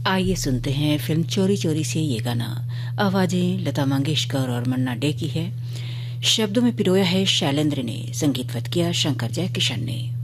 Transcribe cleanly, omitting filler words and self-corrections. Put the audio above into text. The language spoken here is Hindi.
आइए सुनते हैं फिल्म चोरी चोरी से ये गाना। आवाजें लता मंगेशकर और मन्ना डे की है। शब्दों में पिरोया है शैलेंद्र ने, संगीतवत किया शंकर जयकिशन ने।